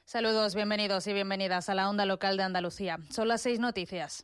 Saludos, bienvenidos y bienvenidas a la Onda Local de Andalucía. Son las 6 noticias.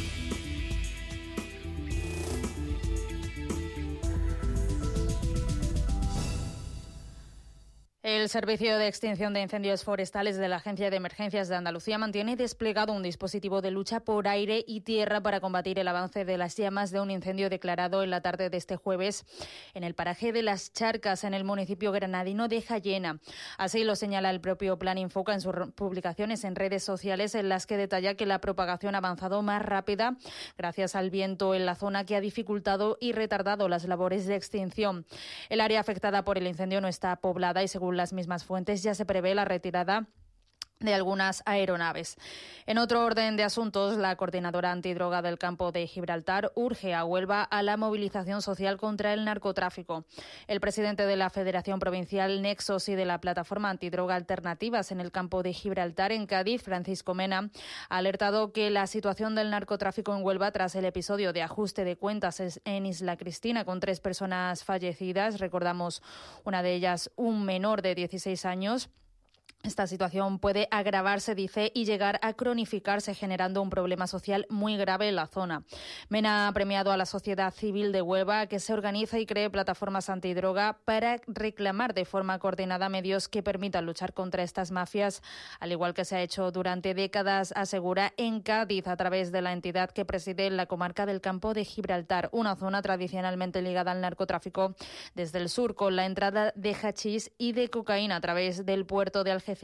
El Servicio de Extinción de Incendios Forestales de la Agencia de Emergencias de Andalucía mantiene desplegado un dispositivo de lucha por aire y tierra para combatir el avance de las llamas de un incendio declarado en la tarde de este jueves en el paraje de Las Charcas, en el municipio granadino de Jayena. Así lo señala el propio Plan Infoca en sus publicaciones en redes sociales, en las que detalla que la propagación ha avanzado más rápida gracias al viento en la zona, que ha dificultado y retardado las labores de extinción. El área afectada por el incendio no está poblada y, según las mismas fuentes, ya se prevé la retirada de algunas aeronaves. En otro orden de asuntos, la coordinadora antidroga del campo de Gibraltar urge a Huelva a la movilización social contra el narcotráfico. El presidente de la Federación Provincial Nexos y de la Plataforma Antidroga Alternativas en el campo de Gibraltar, en Cádiz, Francisco Mena, ha alertado que la situación del narcotráfico en Huelva, tras el episodio de ajuste de cuentas en Isla Cristina con 3 personas fallecidas, recordamos una de ellas un menor de 16 años, esta situación puede agravarse, dice, y llegar a cronificarse, generando un problema social muy grave en la zona. Mena ha premiado a la sociedad civil de Huelva, que se organiza y cree plataformas antidroga para reclamar de forma coordinada medios que permitan luchar contra estas mafias, al igual que se ha hecho durante décadas, asegura, en Cádiz, a través de la entidad que preside en la comarca del Campo de Gibraltar, una zona tradicionalmente ligada al narcotráfico desde el sur, con la entrada de hachís y de cocaína a través del puerto de Algeciras.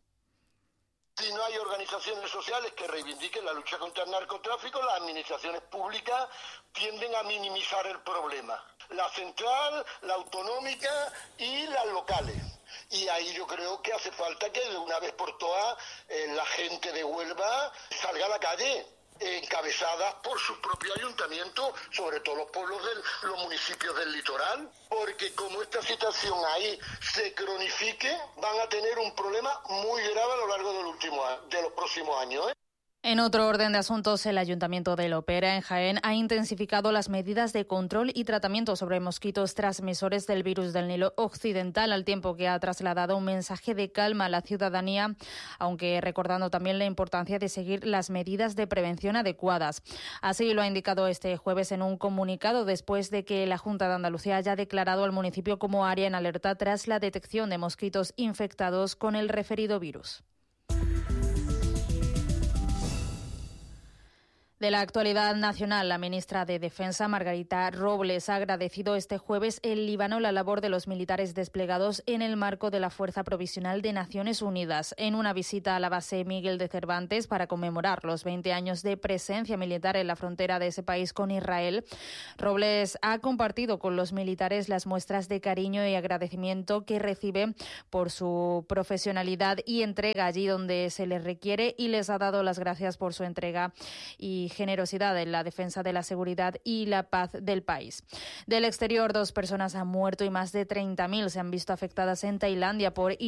Si no hay organizaciones sociales que reivindiquen la lucha contra el narcotráfico, las administraciones públicas tienden a minimizar el problema. La central, la autonómica y las locales. Y ahí yo creo que hace falta que de una vez por todas la gente de Huelva salga a la calle, encabezadas por su propio ayuntamiento, sobre todo los pueblos de los municipios del litoral, porque como esta situación ahí se cronifique, van a tener un problema muy grave a lo largo de los próximos años. En otro orden de asuntos, el Ayuntamiento de Lopera, en Jaén, ha intensificado las medidas de control y tratamiento sobre mosquitos transmisores del virus del Nilo Occidental, al tiempo que ha trasladado un mensaje de calma a la ciudadanía, aunque recordando también la importancia de seguir las medidas de prevención adecuadas. Así lo ha indicado este jueves en un comunicado, después de que la Junta de Andalucía haya declarado al municipio como área en alerta tras la detección de mosquitos infectados con el referido virus. De la actualidad nacional, la ministra de Defensa, Margarita Robles, ha agradecido este jueves en Líbano la labor de los militares desplegados en el marco de la Fuerza Provisional de Naciones Unidas. En una visita a la base Miguel de Cervantes para conmemorar los 20 años de presencia militar en la frontera de ese país con Israel, Robles ha compartido con los militares las muestras de cariño y agradecimiento que reciben por su profesionalidad y entrega allí donde se les requiere, y les ha dado las gracias por su entrega y generosidad en la defensa de la seguridad y la paz del país. Del exterior, 2 personas han muerto y más de 30.000 se han visto afectadas en Tailandia por